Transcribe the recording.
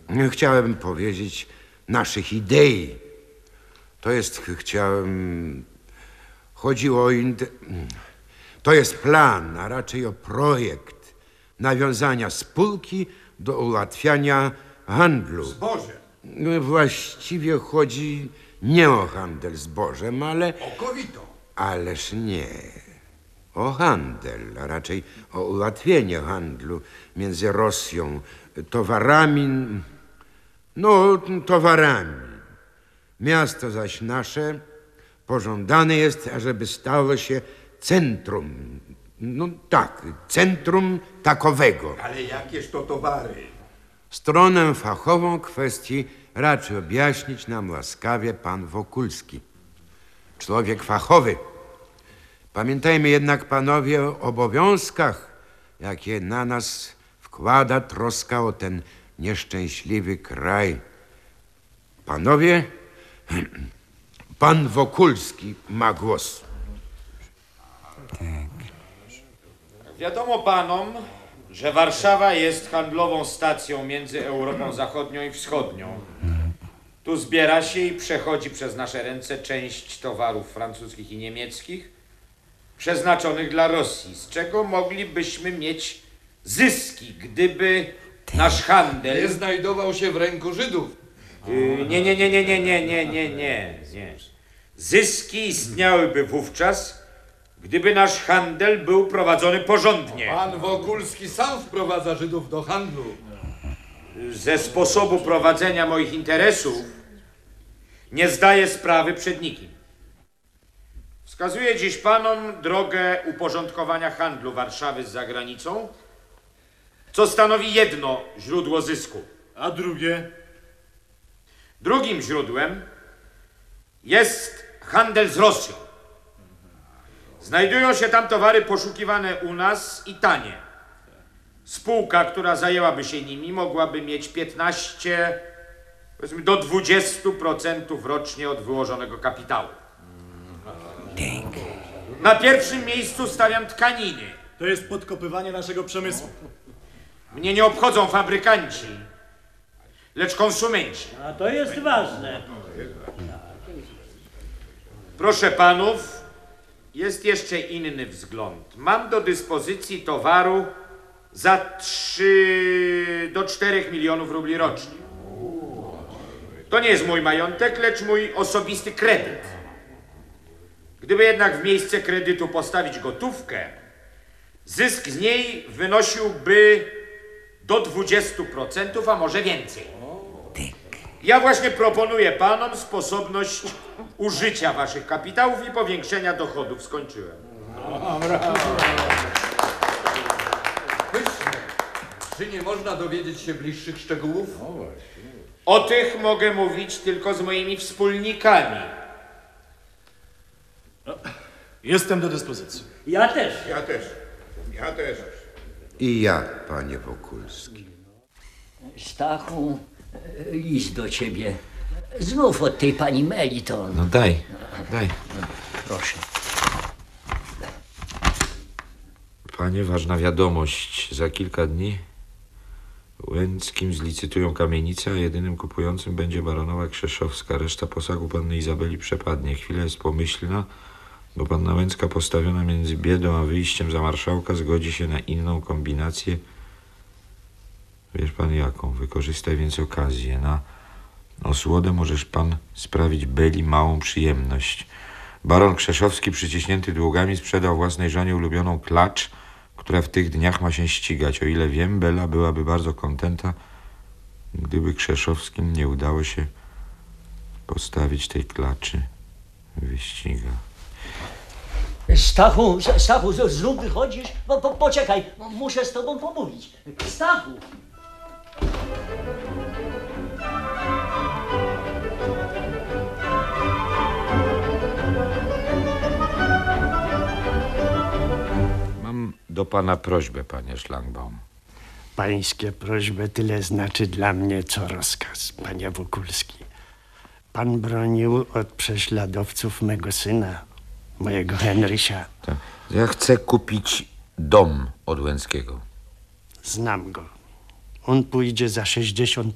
chciałem powiedzieć, naszych idei. To jest, chciałem... Chodziło o... To jest plan, a raczej o projekt nawiązania spółki do ułatwiania handlu. Zboże. Właściwie chodzi nie o handel zbożem, ale... Okowito. Ależ nie. O handel, a raczej o ułatwienie handlu między Rosją, towarami, towarami. Miasto zaś nasze pożądane jest, ażeby stało się centrum, centrum takowego. Ale jakież to towary? Stronę fachową kwestii raczy objaśnić nam łaskawie pan Wokulski. Człowiek fachowy. Pamiętajmy jednak, panowie, o obowiązkach, jakie na nas wkłada troska o ten nieszczęśliwy kraj. Panowie, pan Wokulski ma głos. Wiadomo panom, że Warszawa jest handlową stacją między Europą Zachodnią i Wschodnią. Tu zbiera się i przechodzi przez nasze ręce część towarów francuskich i niemieckich przeznaczonych dla Rosji, z czego moglibyśmy mieć zyski, gdyby nasz handel... Nie znajdował się w ręku Żydów. Nie. Zyski istniałyby wówczas, gdyby nasz handel był prowadzony porządnie. Pan Wokulski sam wprowadza Żydów do handlu. Ze sposobu prowadzenia moich interesów nie zdaję sprawy przed nikim. Wskazuję dziś panom drogę uporządkowania handlu Warszawy z zagranicą, co stanowi jedno źródło zysku. A drugie? Drugim źródłem jest handel z Rosją. Znajdują się tam towary poszukiwane u nas i tanie. Spółka, która zajęłaby się nimi, mogłaby mieć 15, powiedzmy do 20% rocznie od wyłożonego kapitału. Na pierwszym miejscu stawiam tkaniny. To jest podkopywanie naszego przemysłu. Mnie nie obchodzą fabrykanci, lecz konsumenci. A to jest ważne. Proszę panów, jest jeszcze inny wzgląd. Mam do dyspozycji towaru za 3 do 4 milionów rubli rocznie. To nie jest mój majątek, lecz mój osobisty kredyt. Gdyby jednak w miejsce kredytu postawić gotówkę, zysk z niej wynosiłby do 20%, a może więcej. Ja właśnie proponuję panom sposobność użycia waszych kapitałów i powiększenia dochodów. Skończyłem. Pyszne. Czy nie można dowiedzieć się bliższych szczegółów? O tych mogę mówić tylko z moimi wspólnikami. Jestem do dyspozycji. Ja też. Ja też. I ja, panie Wokulski. Stachu, list do ciebie. Znów od tej pani Meliton. No daj. Proszę. Panie, ważna wiadomość. Za kilka dni Łęckim zlicytują kamienicę, a jedynym kupującym będzie baronowa Krzeszowska. Reszta posagu panny Izabeli przepadnie. Chwila jest pomyślna, bo panna Łęcka postawiona między biedą a wyjściem za marszałka zgodzi się na inną kombinację. Wiesz pan jaką? Wykorzystaj więc okazję. Na osłodę możesz pan sprawić Beli małą przyjemność. Baron Krzeszowski, przyciśnięty długami, sprzedał własnej żonie ulubioną klacz, która w tych dniach ma się ścigać. O ile wiem, Bela byłaby bardzo kontenta, gdyby Krzeszowskim nie udało się postawić tej klaczy w wyścigach. Stachu, znów wychodzisz? Poczekaj, muszę z tobą pomówić. Stachu! Mam do pana prośbę, panie Szlangbaum. Pańskie prośby tyle znaczy dla mnie, co rozkaz, panie Wokulski. Pan bronił od prześladowców mego syna, mojego Henrysia. Tak. Ja chcę kupić dom od Łęckiego. Znam go. On pójdzie za 60